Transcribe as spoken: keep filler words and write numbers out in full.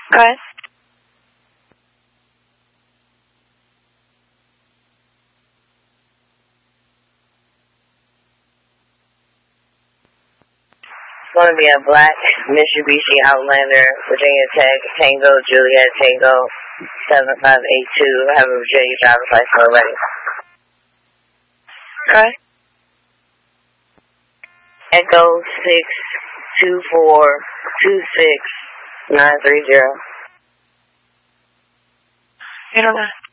Okay. It's going to be a black Mitsubishi Outlander, Virginia Tech, Tango, Juliet, Tango, seven five eight two. I have a Virginia driver's license already. Okay. Echo six two four two six nine three zero. You don't know.